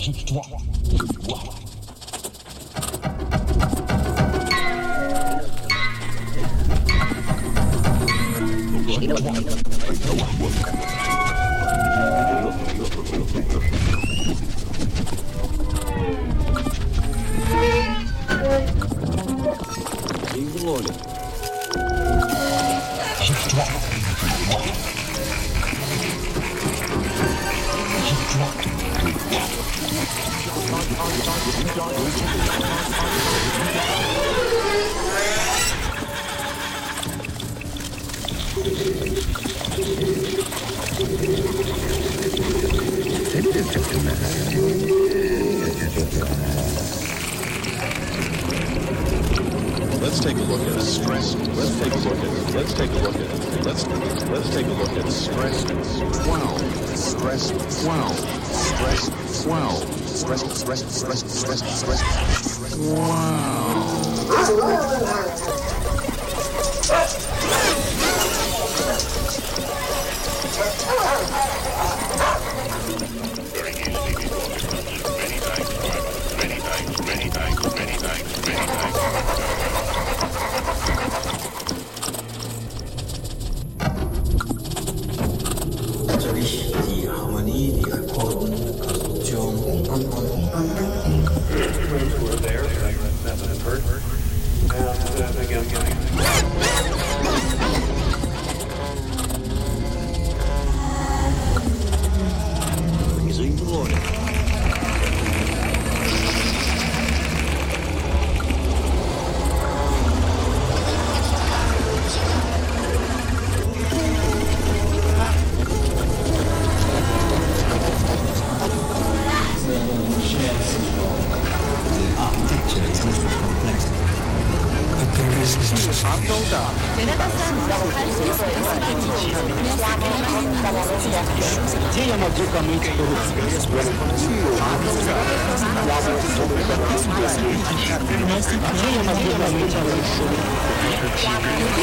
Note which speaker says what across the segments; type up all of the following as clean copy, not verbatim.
Speaker 1: Let's take a look at stress. Let's take a look at stress. Wow. Stress. Wow. Stress. Wow.
Speaker 2: Die Harmonie, die Akkorden, Konstruktion,
Speaker 3: were there, that was heard. And again,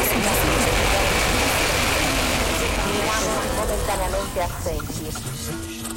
Speaker 4: momentaneamente assenti.